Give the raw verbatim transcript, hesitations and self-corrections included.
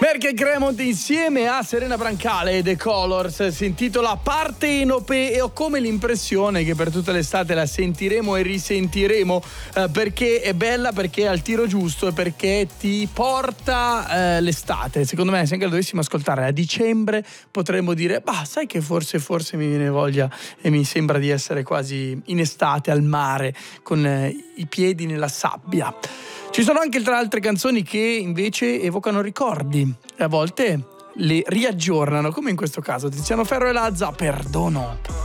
Perché Cremont insieme a Serena Brancale e The Colors si intitola Partenope e ho come l'impressione che per tutta l'estate la sentiremo e risentiremo eh, perché è bella, perché è al tiro giusto e perché ti porta eh, l'estate. Secondo me se anche la dovessimo ascoltare a dicembre potremmo dire bah sai che forse forse mi viene voglia e mi sembra di essere quasi in estate al mare con eh, i piedi nella sabbia. Ci sono anche tra altre canzoni che invece evocano ricordi e a volte le riaggiornano, come in questo caso Tiziano Ferro e Lazza, Perdono.